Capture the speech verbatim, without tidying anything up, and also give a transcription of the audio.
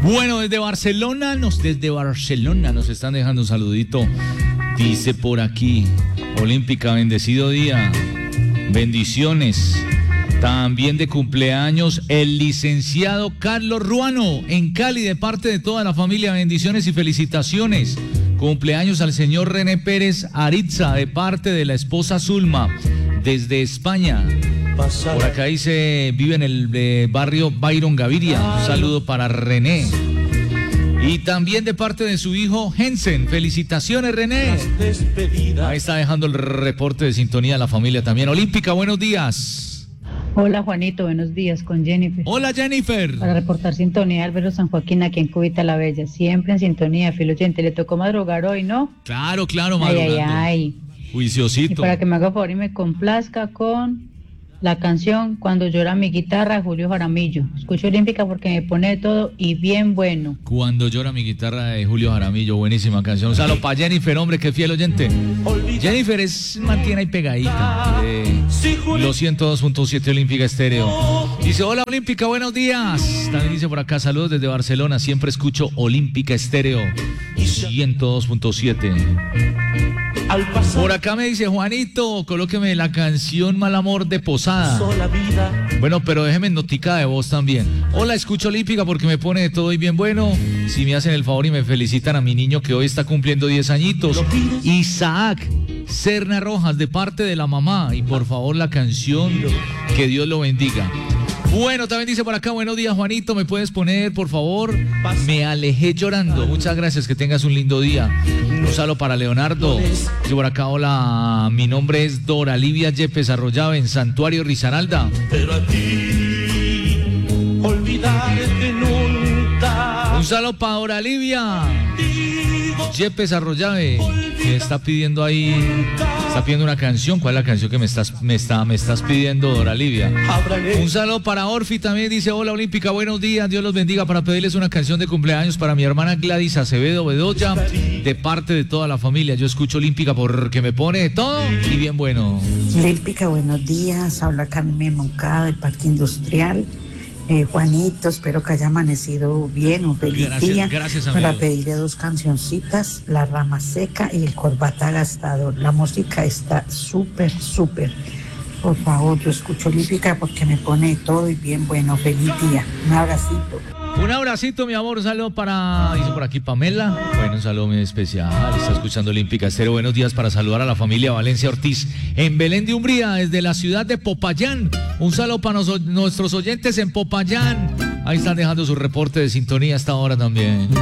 Bueno, desde Barcelona, nos, desde Barcelona nos están dejando un saludito. Dice por aquí, Olímpica, bendecido día. Bendiciones. También de cumpleaños el licenciado Carlos Ruano en Cali, de parte de toda la familia. Bendiciones y felicitaciones. Cumpleaños al señor René Pérez Aritza, de parte de la esposa Zulma, desde España. Por acá dice, vive en el eh, barrio Byron Gaviria. Un saludo para René. Y también de parte de su hijo Jensen. Felicitaciones, René. Ahí está dejando el reporte de sintonía a la familia también. Olímpica, buenos días. Hola, Juanito, buenos días, con Jennifer. Hola, Jennifer. Para reportar sintonía, Álvaro San Joaquín, aquí en Cubita la Bella. Siempre en sintonía, filo oyente. Le tocó madrugar hoy, ¿no? Claro, claro, madrugando. Ay, ay, ay. Juiciosito. Y para que me haga favor y me complazca con la canción Cuando llora mi guitarra, Julio Jaramillo. Escucho Olímpica porque me pone de todo y bien bueno. Cuando llora mi guitarra, de Julio Jaramillo. Buenísima canción. Un saludo para Jennifer, hombre, qué fiel oyente. Jennifer es mantiene ahí pegadita. Eh, los ciento dos punto siete Olímpica Estéreo. Dice, hola Olímpica, buenos días. También dice por acá, saludos desde Barcelona. Siempre escucho Olímpica Estéreo ciento dos punto siete. Por acá me dice, Juanito, colóqueme la canción Mal Amor de Posada. Bueno, pero déjeme notica de voz también. Hola, escucho Olímpica porque me pone de todo y bien bueno. Si me hacen el favor y me felicitan a mi niño que hoy está cumpliendo diez añitos, Isaac Serna Rojas, de parte de la mamá. Y por favor la canción, que Dios lo bendiga. Bueno, también dice por acá, buenos días, Juanito, ¿me puedes poner, por favor? Me alejé llorando. Muchas gracias, que tengas un lindo día. Un saludo para Leonardo. Dice por acá, hola, mi nombre es Dora Livia Yepes Arroyave, en Santuario Risaralda. Pero a ti, olvidarte nunca. Un saludo para Dora Livia Yepes Arroyave, que está pidiendo ahí, está pidiendo una canción. ¿Cuál es la canción que me estás, me está, me estás pidiendo, Dora Livia? Un saludo para Orfi también, dice, hola Olímpica, buenos días, Dios los bendiga, para pedirles una canción de cumpleaños para mi hermana Gladys Acevedo Bedoya, de parte de toda la familia. Yo escucho Olímpica porque me pone de todo y bien bueno. Olímpica, buenos días, habla Carmen Moncada del Parque Industrial. Eh, Juanito, espero que haya amanecido bien, un feliz gracias, día. Gracias, para pedirle dos cancioncitas, La Rama Seca y El Corbata Gastador. La música está súper, súper. Por favor, yo escucho Olímpica porque me pone todo y bien bueno. Feliz día. Un abracito. Un abracito, mi amor, un saludo para, dice por aquí Pamela, bueno, un saludo muy especial, está escuchando Olímpica Estéreo. Buenos días para saludar a la familia Valencia Ortiz en Belén de Umbría, desde la ciudad de Popayán. Un saludo para nos, nuestros oyentes en Popayán. Ahí están dejando su reporte de sintonía hasta ahora también.